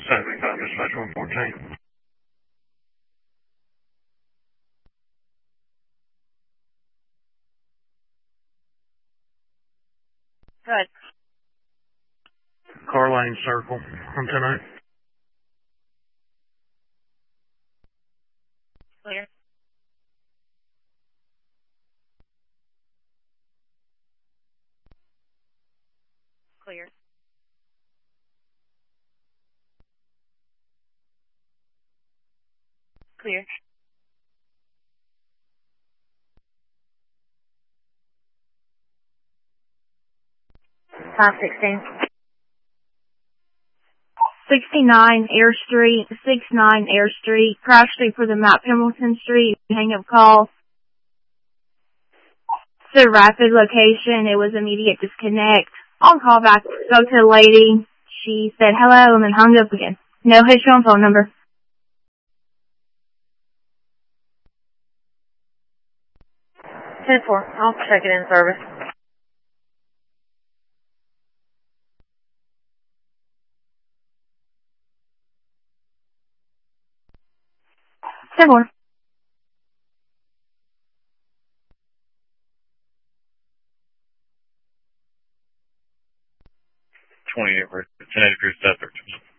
75, dispatch 114. Good. Car lane circle on 10-8. Clear. Clear. Clear. Five 16. 69 Air Street, 69 Air Street, Crash Street for the Mount Pendleton Street, hang up call. It's a rapid location, it was immediate disconnect. On call back, spoke to the lady, she said hello and then hung up again. No history on phone number. 10-4, I'll check it in service. Similar. 28, 10-8 Cruise Desert.